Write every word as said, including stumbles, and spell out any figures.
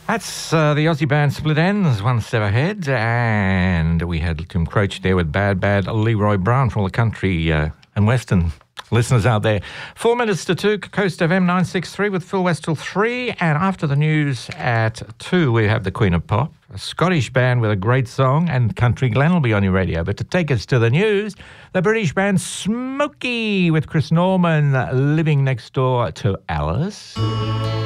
That's uh, the Aussie band Split Enz, one step ahead, and we had Tim Croce there with Bad Bad Leroy Brown for all the country uh, and western listeners out there. Four minutes to two, Coast F M nine six three with Phil West till three, and after the news at two, we have the Queen of Pop, a Scottish band with a great song, and Country Glen will be on your radio. But to take us to the news, the British band Smokey with Chris Norman, Living Next Door to Alice.